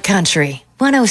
Cat Country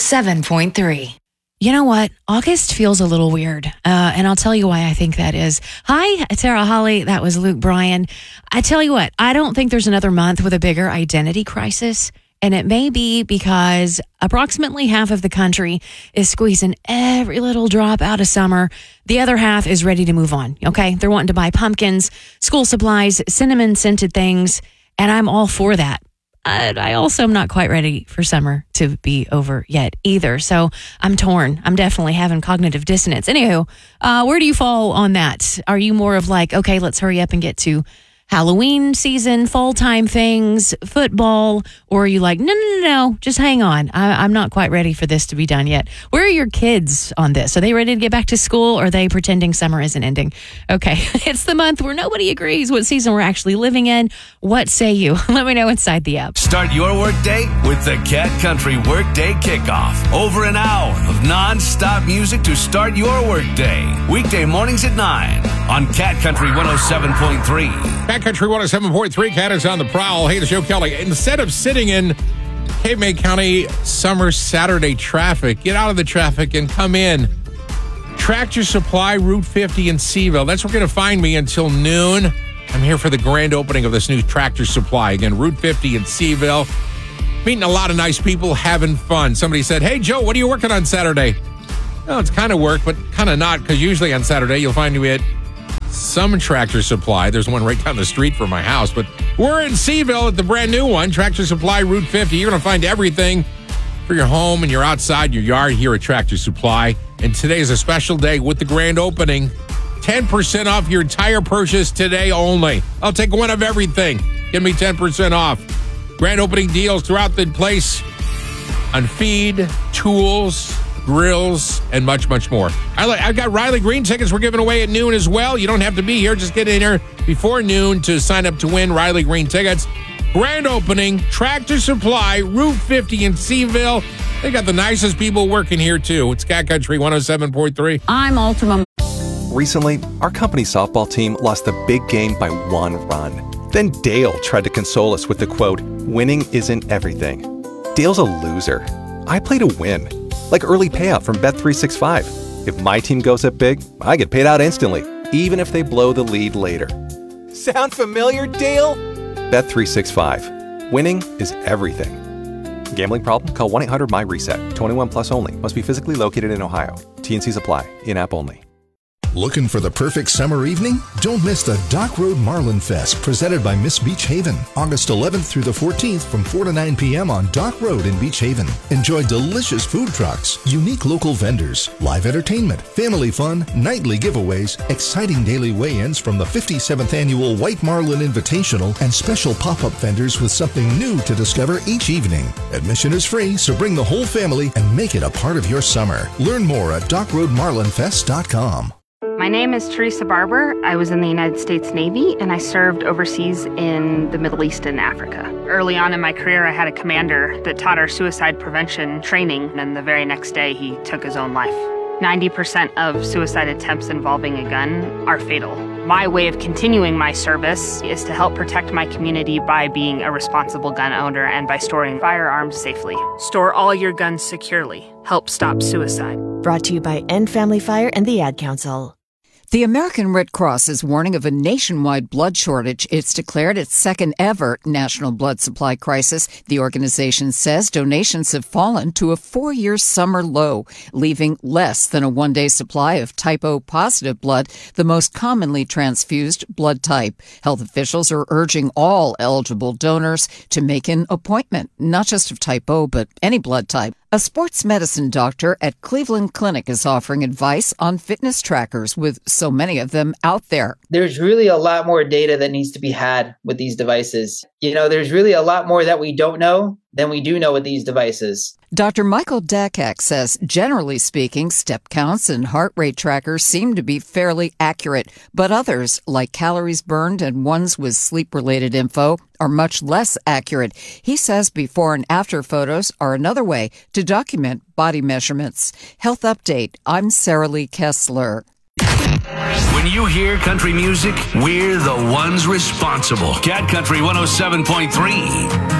107.3. You know what? August feels a little weird, and I'll tell you why I think that is. Hi, Tara Holly. That was Luke Bryan. I tell you what, I don't think there's another month with a bigger identity crisis, and it may be because approximately half of the country is squeezing every little drop out of summer. The other half is ready to move on, okay? They're wanting to buy pumpkins, school supplies, cinnamon-scented things, and I'm all for that. I also am not quite ready for summer to be over yet either. So I'm torn. I'm definitely having cognitive dissonance. Anywho, where do you fall on that? Are you more of like, okay, let's hurry up and get to Halloween season, fall time things, football, or are you like, no, just hang on. I'm not quite ready for this to be done yet. Where are your kids on this? Are they ready to get back to school, or are they pretending summer isn't ending? Okay, it's the month where nobody agrees what season we're actually living in. What say you? Let me know inside the app. Start your workday with the Cat Country Workday Kickoff. Over an hour of non-stop music to start your workday. Weekday mornings at 9 on Cat Country 107.3. Cat Country 107.3, Cat is on the prowl. Hey, it's Joe Kelly. Instead of sitting in Cape May County summer Saturday traffic, get out of the traffic and come in. Tractor Supply, Route 50 in Seaville. That's where you're going to find me until noon. I'm here for the grand opening of this new Tractor Supply. Again, Route 50 in Seaville. Meeting a lot of nice people, having fun. Somebody said, hey, Joe, what are you working on Saturday? No, it's kind of work, but kind of not, because usually on Saturday you'll find me at some Tractor Supply. There's one right down the street from my house, but we're in Seaville at the brand new one, Tractor Supply Route 50. You're going to find everything for your home and your outside, your yard here at Tractor Supply. And today is a special day with the grand opening. 10% off your entire purchase today only. I'll take one of everything. Give me 10% off. Grand opening deals throughout the place on feed, tools, grills, and much, much more. I've got Riley Green tickets we're giving away at noon as well. You don't have to be here. Just get in here before noon to sign up to win Riley Green tickets. Grand opening, Tractor Supply, Route 50 in Seaville. They got the nicest people working here, too. It's Cat Country 107.3. I'm Ultima. Recently, our company softball team lost the big game by 1 run. Then Dale tried to console us with the quote, winning isn't everything. Dale's a loser. I play to win. Like early payout from Bet365. If my team goes up big, I get paid out instantly, even if they blow the lead later. Sound familiar, Dale? Bet365. Winning is everything. Gambling problem? Call 1-800-MY-RESET. 21 plus only. Must be physically located in Ohio. T&Cs apply. In-app only. Looking for the perfect summer evening? Don't miss the Dock Road Marlin Fest presented by Miss Beach Haven. August 11th through the 14th from 4 to 9 p.m. on Dock Road in Beach Haven. Enjoy delicious food trucks, unique local vendors, live entertainment, family fun, nightly giveaways, exciting daily weigh-ins from the 57th Annual White Marlin Invitational, and special pop-up vendors with something new to discover each evening. Admission is free, so bring the whole family and make it a part of your summer. Learn more at dockroadmarlinfest.com. My name is Teresa Barber. I was in the United States Navy, and I served overseas in the Middle East and Africa. Early on in my career, I had a commander that taught our suicide prevention training, and the very next day, he took his own life. 90% of suicide attempts involving a gun are fatal. My way of continuing my service is to help protect my community by being a responsible gun owner and by storing firearms safely. Store all your guns securely. Help stop suicide. Brought to you by End Family Fire and the Ad Council. The American Red Cross is warning of a nationwide blood shortage. It's declared its second ever national blood supply crisis. The organization says donations have fallen to a 4-year summer low, leaving less than a 1-day supply of type O positive blood, the most commonly transfused blood type. Health officials are urging all eligible donors to make an appointment, not just of type O, but any blood type. A sports medicine doctor at Cleveland Clinic is offering advice on fitness trackers with so many of them out there. There's really a lot more data that needs to be had with these devices. There's really a lot more that we don't know than we do know with these devices. Dr. Michael Dakak says, generally speaking, step counts and heart rate trackers seem to be fairly accurate, but others, like calories burned and ones with sleep-related info, are much less accurate. He says before and after photos are another way to document body measurements. Health Update, I'm Sarah Lee Kessler. When you hear country music, we're the ones responsible. Cat Country 107.3.